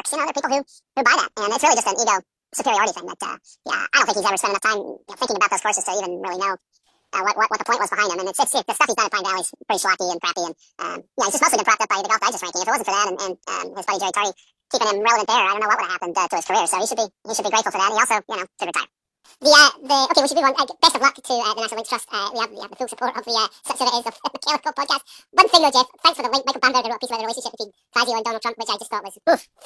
jerks. There are people who buy that, and it's really just an ego superiority thing. That I don't think he's ever spent enough time thinking about those courses to even really know what the point was behind them. And it's the stuff he's done at Pine Valley is pretty schlocky and crappy, and he's just mostly been propped up by the Golf Digest ranking. If it wasn't for that and his buddy Jerry Tardy keeping him relevant there, I don't know what would have happened to his career. So he should be grateful for that. And he also, should retire. Okay, we should do one. Best of luck to the National Links Trust. We have the full support of the Subsidiaries of the Mechanical Podcast. One thing though, Jeff, thanks for the link. Michael Bamberger wrote a piece about the relationship between Fazio and Donald Trump, which I just thought was oof.